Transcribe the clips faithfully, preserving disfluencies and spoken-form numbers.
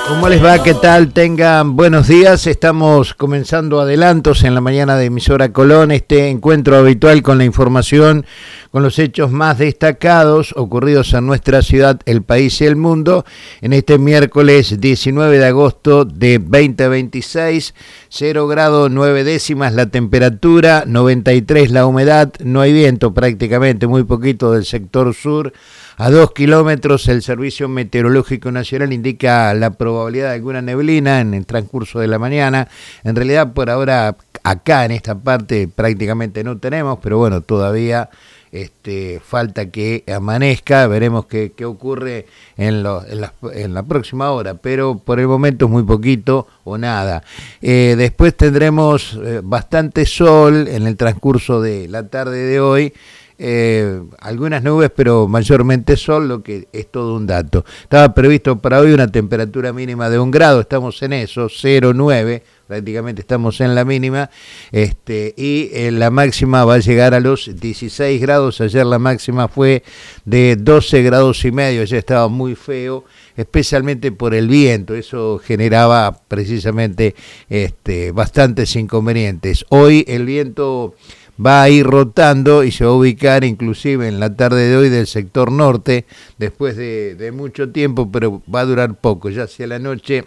¿Cómo les va? ¿Qué tal? Tengan buenos días. Estamos comenzando adelantos en la mañana de Emisora Colón, este encuentro habitual con la información, con los hechos más destacados ocurridos en nuestra ciudad, el país y el mundo, en este miércoles diecinueve de agosto de veinte veintiséis, cero grado nueve décimas la temperatura, noventa y tres la humedad, no hay viento prácticamente, muy poquito del sector sur. A dos kilómetros el Servicio Meteorológico Nacional indica la probabilidad de alguna neblina en el transcurso de la mañana. En realidad por ahora acá en esta parte prácticamente no tenemos, pero bueno, todavía este, falta que amanezca. Veremos qué, qué ocurre en, lo, en, la, en la próxima hora, pero por el momento es muy poquito o nada. Eh, después tendremos eh, bastante sol en el transcurso de la tarde de hoy. Eh, algunas nubes, pero mayormente sol, lo que es todo un dato. Estaba previsto para hoy una temperatura mínima de un grado, estamos en eso, cero coma nueve, prácticamente estamos en la mínima, este, y eh, la máxima va a llegar a los dieciséis grados. Ayer la máxima fue de doce grados y medio, ya estaba muy feo, especialmente por el viento, eso generaba precisamente este, bastantes inconvenientes. Hoy el viento va a ir rotando y se va a ubicar inclusive en la tarde de hoy del sector norte, después de, de mucho tiempo, pero va a durar poco. Ya hacia la noche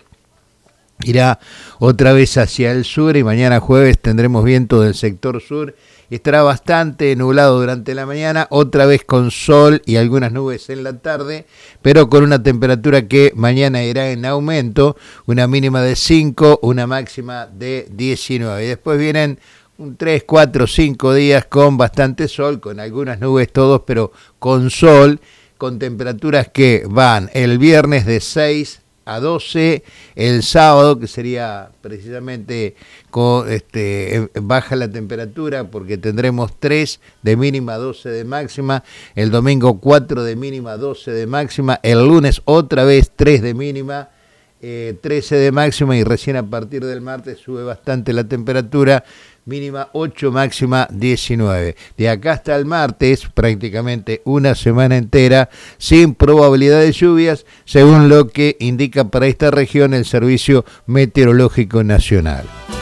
irá otra vez hacia el sur y mañana jueves tendremos viento del sector sur y estará bastante nublado durante la mañana, otra vez con sol y algunas nubes en la tarde, pero con una temperatura que mañana irá en aumento, una mínima de cinco, una máxima de diecinueve. Y después vienen un tres, cuatro, cinco días con bastante sol, con algunas nubes todos, pero con sol, con temperaturas que van el viernes de seis a doce, el sábado, que sería precisamente con, este, baja la temperatura porque tendremos tres de mínima, doce de máxima, el domingo cuatro de mínima, doce de máxima, el lunes otra vez tres de mínima, eh, trece de máxima, y recién a partir del martes sube bastante la temperatura, mínima ocho, máxima diecinueve. De acá hasta el martes, prácticamente una semana entera, sin probabilidad de lluvias, según lo que indica para esta región el Servicio Meteorológico Nacional.